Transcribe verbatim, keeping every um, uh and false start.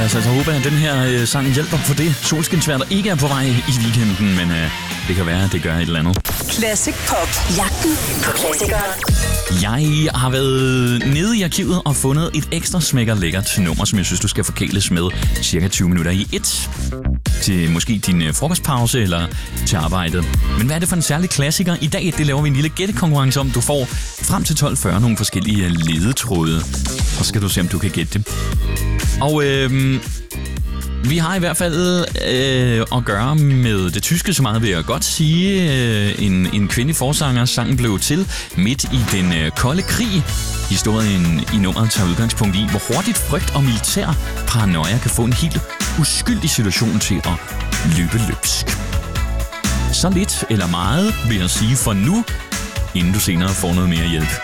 Lad os altså håbe, at den her øh, sang hjælper på det solskinsvejr, der ikke er på vej i weekenden, men øh, det kan være, at det gør et eller andet. Classic Pop. Jagten på klassikere. Jeg har været nede i arkivet og fundet et ekstra smækker lækkert nummer, som jeg synes, du skal forkæles med cirka tyve minutter i et. Til måske din frokostpause eller til arbejdet. Men hvad er det for en særlig klassiker? I dag det laver vi en lille gættekonkurrence om. Du får frem til tolv fyrre nogle forskellige ledetråde. Og så skal du se, om du kan gætte det. Og øh, vi har i hvert fald øh, at gøre med det tyske, så meget vil jeg godt sige. Øh, en, en kvindelig forsanger. Sangen blev til midt i den øh, kolde krig. Historien i nummeret tager udgangspunkt i, hvor hurtigt frygt og militær paranoia kan få en helt uskyldig situation til at løbe løbsk. Så lidt eller meget vil jeg sige for nu, inden du senere får noget mere hjælp.